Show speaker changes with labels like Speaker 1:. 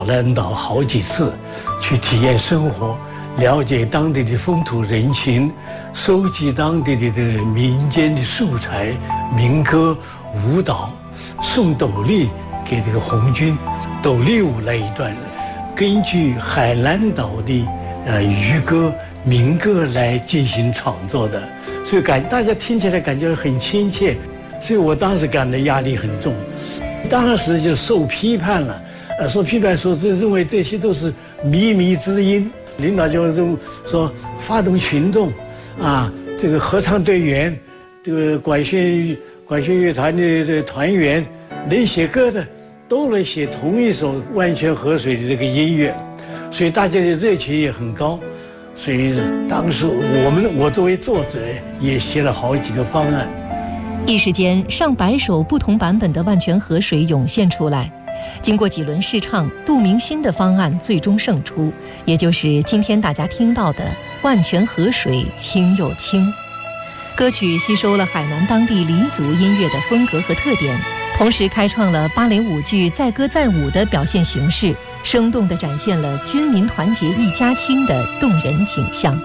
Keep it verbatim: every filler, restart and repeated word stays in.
Speaker 1: 兰岛好几次，去体验生活，了解当地的风土人情，收集当地的这个民间的素材、民歌、舞蹈，送斗笠给这个红军，斗笠舞那一段，根据海南岛的呃渔歌、民歌来进行创作的，所以感大家听起来感觉很亲切，所以我当时感到压力很重，当时就受批判了。呃，受批判说，这认为这些都是靡靡之音，领导就认说发动群众，啊，这个合唱队员，这个管弦管弦乐团的的团员，能写歌的都能写同一首《万泉河水》的这个音乐，所以大家的热情也很高，所以当时我们我作为作者也写了好几个方案。
Speaker 2: 一时间，上百首不同版本的《万泉河水》涌现出来。经过几轮试唱，杜明新的方案最终胜出，也就是今天大家听到的《万泉河水清又清》。歌曲吸收了海南当地黎族音乐的风格和特点，同时开创了芭蕾舞剧载歌载舞的表现形式，生动地展现了军民团结一家亲的动人景象。